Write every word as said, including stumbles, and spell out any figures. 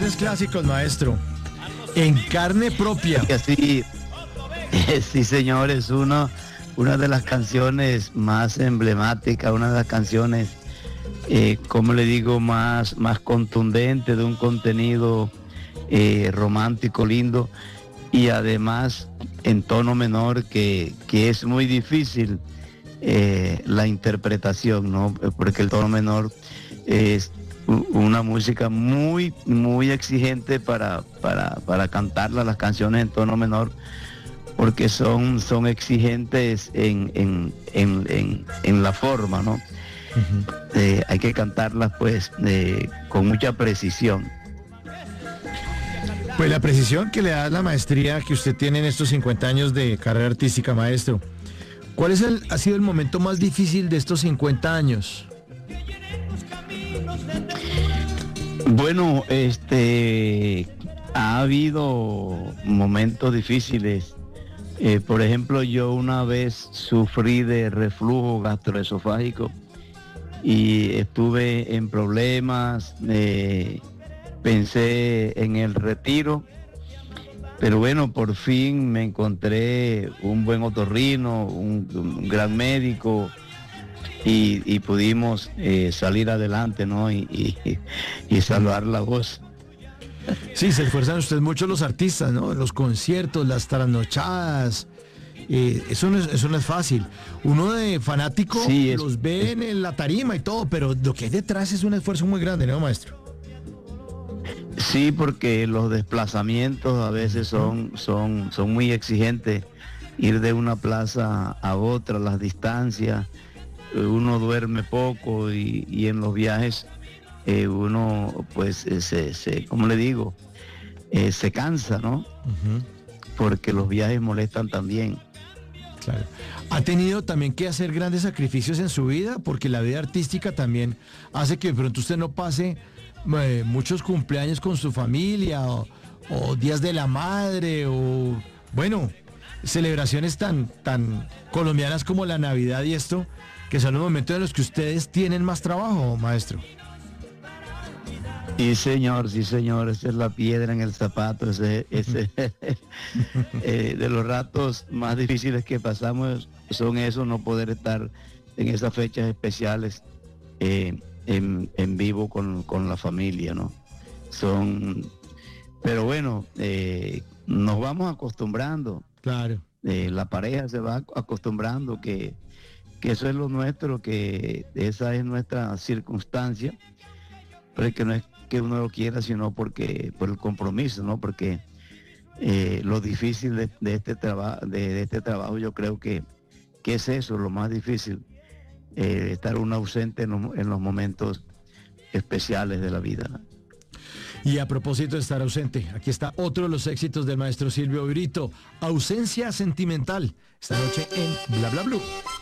grandes clásicos, maestro. En carne propia. Que sí, sí, señor, es uno, una de las canciones más emblemáticas, una de las canciones, eh, como le digo, más, más contundente, de un contenido eh, romántico, lindo, y además en tono menor, que, que es muy difícil eh, la interpretación, ¿no? Porque el tono menor es una música muy, muy exigente para, para, para cantarla, las canciones en tono menor, porque son, son exigentes en, en, en, en, en la forma, ¿no? Uh-huh. Eh, hay que cantarlas pues eh, con mucha precisión. Pues la precisión que le da la maestría que usted tiene en estos cincuenta años de carrera artística, maestro. ¿Cuál es el, ha sido el momento más difícil de estos cincuenta años? Bueno, este, ha habido momentos difíciles. Eh, por ejemplo, yo una vez sufrí de reflujo gastroesofágico y estuve en problemas, eh, pensé en el retiro, pero bueno, por fin me encontré un buen otorrino, un, un gran médico, y, y pudimos eh, salir adelante, ¿no? Y, y, y salvar la voz. Sí, se esfuerzan ustedes mucho los artistas, ¿no? Los conciertos, las trasnochadas. Eh, eso, no es, eso no es fácil. Uno de fanático sí, es, los ve es, en la tarima y todo, pero lo que hay detrás es un esfuerzo muy grande, ¿no, maestro? Sí, porque los desplazamientos a veces son, son, son muy exigentes. Ir de una plaza a otra, las distancias, uno duerme poco y, y en los viajes eh, uno, pues, eh, se, se, ¿cómo le digo? Eh, se cansa, ¿no? Uh-huh. Porque los viajes molestan también. Claro. ¿Ha tenido también que hacer grandes sacrificios en su vida? Porque la vida artística también hace que de pronto usted no pase eh, muchos cumpleaños con su familia o, o días de la madre o, bueno, celebraciones tan, tan colombianas como la Navidad y esto, que son los momentos en los que ustedes tienen más trabajo, maestro. Sí, señor, sí, señor, esa es la piedra en el zapato, ese, ese eh, de los ratos más difíciles que pasamos son esos, no poder estar en esas fechas especiales eh, en, en vivo con, con la familia, ¿no? Son, pero bueno, eh, nos vamos acostumbrando. Claro. Eh, la pareja se va acostumbrando que, que eso es lo nuestro, que esa es nuestra circunstancia, pero que no es que uno lo quiera, sino porque por el compromiso, ¿no? Porque eh, lo difícil de, de este trabajo, de, de este trabajo, yo creo que, que es eso, lo más difícil, eh, estar uno ausente en, lo, en los momentos especiales de la vida. Y a propósito de estar ausente, aquí está otro de los éxitos del maestro Silvio Brito, Ausencia Sentimental, esta noche en Bla Bla Blue.